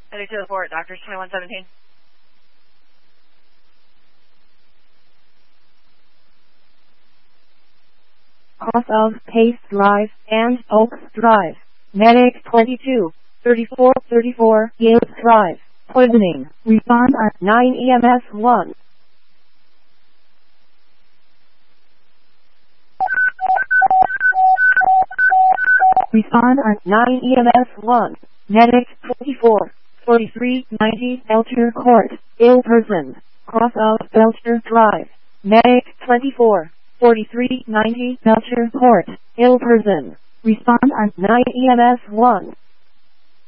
Heading to the port, Doctors 2117. Off of Pace Drive and Oaks Drive. Medic 223434 Yale Drive. Poisoning. Respond at 9 EMS 1. Respond at 9 EMS 1. Medic 244390 Belcher Court. Ill person. Cross of Belcher Drive. Medic 244390 Belcher Court. Ill person. Respond at 9 EMS 1.